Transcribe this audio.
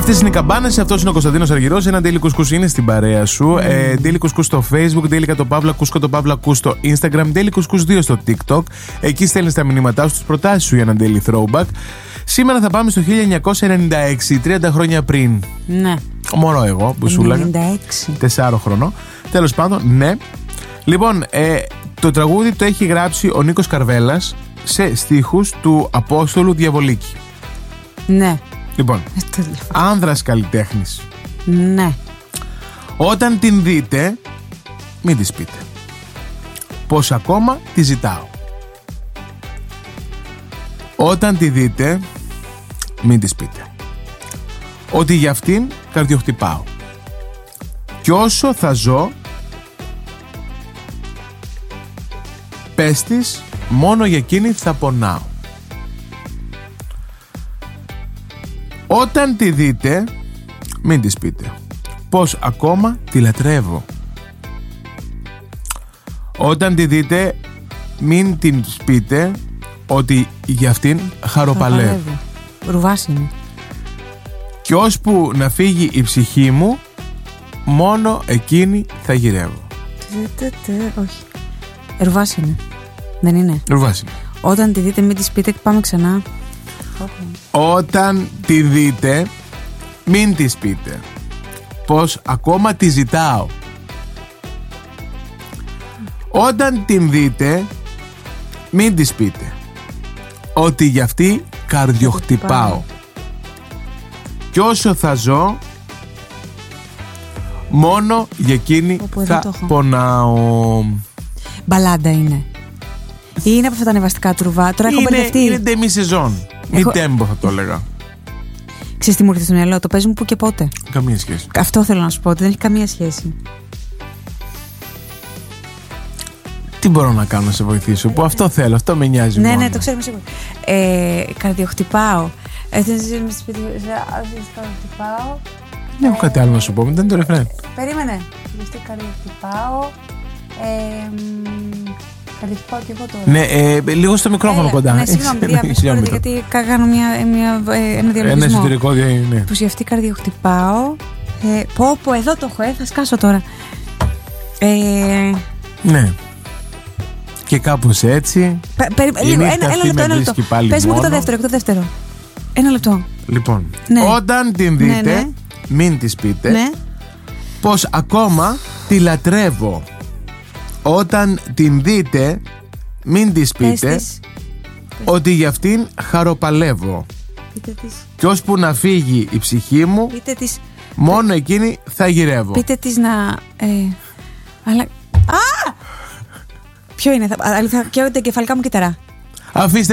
Αυτές είναι οι καμπάνες, αυτός είναι ο Κωνσταντίνος Αργυρός. Ένα Daily Couscous είναι στην παρέα σου. Daily Couscous στο Facebook, Daily Κούσκο το Παύλα Κούς στο Instagram, Daily Couscous 2 στο TikTok. Εκεί στέλνεις τα μηνύματά σου, τις προτάσεις σου για ένα Daily Throwback. Σήμερα θα πάμε στο 1996, 30 χρόνια πριν. Ναι. Μόνο εγώ που σου λέγα. 4 χρονών. Τέλος πάντων, ναι. Λοιπόν, το τραγούδι το έχει γράψει ο Νίκος Καρβέλας σε στίχους του Απόστολου Διαβολίκη. Ναι. Λοιπόν, άνδρας καλλιτέχνης. Ναι. Όταν την δείτε, μην της πείτε πως ακόμα τη ζητάω. Όταν τη δείτε, μην της πείτε ότι για αυτήν καρδιοχτυπάω. Κι όσο θα ζω, πες της, μόνο για εκείνη θα πονάω. Όταν τη δείτε, μην της πείτε πως ακόμα τη λατρεύω. Όταν τη δείτε, μην την πείτε ότι για αυτήν χαροπαλεύω. Ρουβάς είναι. Κι ώσπου να φύγει η ψυχή μου, μόνο εκείνη θα γυρεύω. Όχι. Ρουβάς είναι. Δεν είναι. Ρουβάς είναι. Όταν τη δείτε, μην της πείτε, πάμε ξανά. Όταν τη δείτε, μην της πείτε πως ακόμα τη ζητάω. Όταν την δείτε, μην της πείτε ότι για αυτή καρδιοχτυπάω. Κι όσο θα ζω, μόνο για εκείνη θα πονάω. Μπαλάντα είναι. Ή είναι από αυτά τα ανεβαστικά του Ρουβά. Τώρα έχω μπερδευτεί. Είναι ντεμή σεζόν. Ή τέμπο θα το έλεγα. Ξέρεις τι μου έρχεται στο μυαλό, το παίζουν που και πότε. Καμία σχέση. Αυτό θέλω να σου πω, ότι δεν έχει καμία σχέση. Τι μπορώ να κάνω να σε βοηθήσω, που αυτό θέλω, αυτό με νοιάζει. Ναι, μόνο. ναι, το ξέρουμε σίγουρα. Καρδιοχτυπάω. Καρδιοχτυπάω. Δεν έχω κάτι άλλο να σου πω, μετά είναι το ρεφρέν. Περίμενε. Καρδιοχτυπάω. Καρδιοχτυπάω και εγώ τώρα. Ναι, λίγο στο μικρόφωνο κοντά. Ναι, συγγνώμη, γιατί κάνω ένα διαλογισμό. Ένα εσωτερικό, ναι. Που για αυτή καρδιοχτυπάω. Πω, εδώ το έχω, θα σκάσω τώρα. Ναι. Και κάπως έτσι. Λίγο, ένα λεπτό. Πες μου και το δεύτερο. Ένα λεπτό. Λοιπόν, όταν την δείτε, μην της πείτε πως ακόμα τη λατρεύω. Όταν την δείτε, μην της πείτε ότι για αυτήν χαροπαλεύω. Κι ώσπου να φύγει η ψυχή μου, μόνο εκείνη θα γυρεύω. Πείτε της να... Αλλά... Ποιο είναι, θα καίω τα εγκεφαλικά μου κύτταρα. Αφήστε